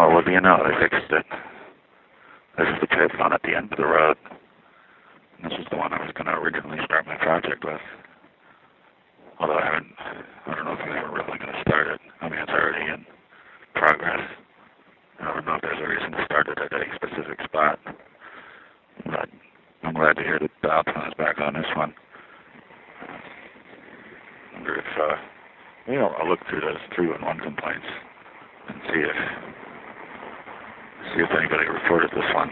Oh, well, you know, they fixed it. This is the payphone at the end of the road. This is the one I was going to originally start my project with. Although I don't know if I'm ever really going to start it. I mean, it's already in progress. I don't know if there's a reason to start it at a specific spot. But I'm glad to hear that the outcome is back on this one. I wonder if, I'll look through those 311 complaints and see if anybody reported this one.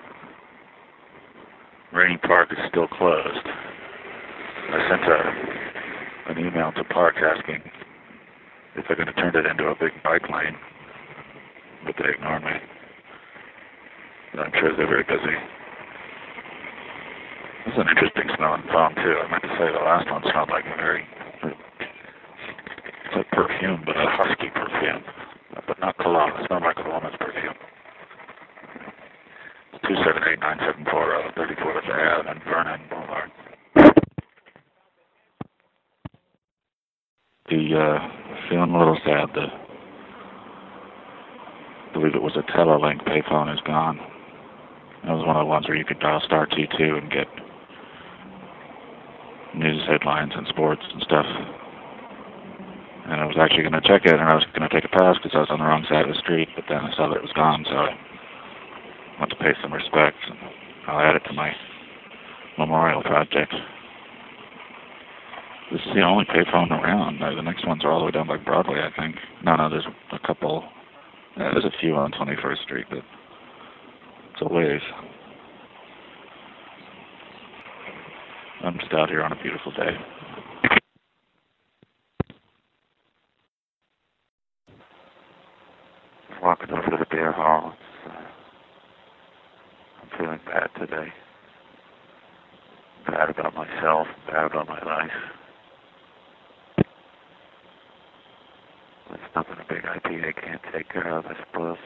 Rainy Park is still closed. I sent an email to Park asking if they're going to turn it into a big bike lane, but they ignore me. But I'm sure they're very busy. This is an interesting smelling phone too. I meant to say the last one smelled like it's like perfume, but a husky perfume. But not cologne. It smelled like a woman's perfume. 278-974 34th Ave and Vernon Boulevard. Feeling a little sad. I believe it was a Telelink payphone is gone. That was one of the ones where you could dial *22 and get news headlines and sports and stuff. And I was actually going to check it, and I was going to take a pass because I was on the wrong side of the street, but then I saw that it was gone, so I want to pay some respects, and I'll add it to my memorial project. This is the only payphone around. The next ones are all the way down by Broadway, I think. No, there's a couple. There's a few on 21st Street, but it's a ways. I'm just out here on a beautiful day. Walking over to the beer hall. I'm feeling bad today. Bad about myself, bad about my life. There's nothing a big IPA can't take care of, I suppose.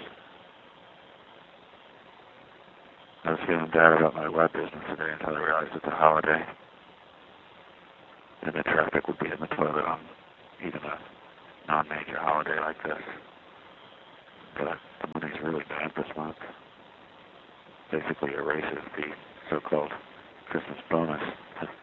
I was feeling bad about my web business today until I realized it's a holiday. And the traffic would be in the toilet on even a non-major holiday like this. But the money's really bad this month. Basically erases the so-called Christmas bonus.